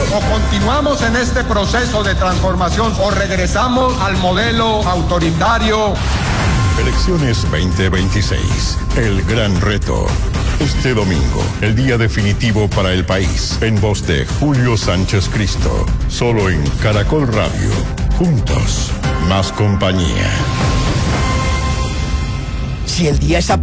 O continuamos en este proceso de transformación o regresamos al modelo autoritario. Elecciones 2026, el gran reto. Este domingo, el día definitivo para el país, en voz de Julio Sánchez Cristo, solo en Caracol Radio. Juntos, más compañía. Si el día es